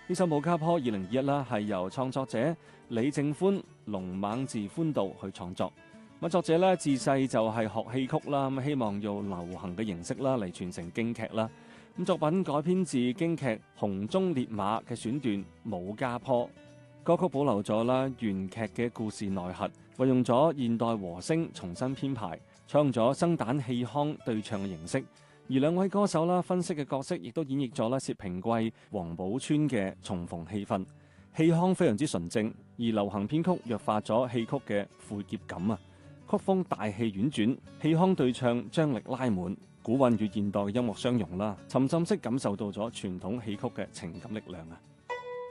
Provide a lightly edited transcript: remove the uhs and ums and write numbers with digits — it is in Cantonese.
呢首《武家坡》2021啦，係由創作者李正歡、龍猛字歡道去創作。咁作者咧自細就係學戲曲啦，咁希望用流行嘅形式啦嚟傳承京劇啦。咁作品改編自京劇《洪鐘烈馬》嘅選段《武家坡》，歌曲保留咗啦原劇嘅故事內核，運用咗現代和聲重新編排，採用咗生旦戲腔對唱嘅形式。而兩位歌手啦分析嘅角色，亦都演繹咗啦薛平貴、王寶釧嘅重逢氣氛，戲腔非常之純正，而流行編曲弱化咗戲曲嘅晦澀感啊，曲風大氣婉轉，戲腔對唱張力拉滿，古韻與現代嘅音樂相融啦，沉浸式感受到咗傳統戲曲嘅情感力量啊！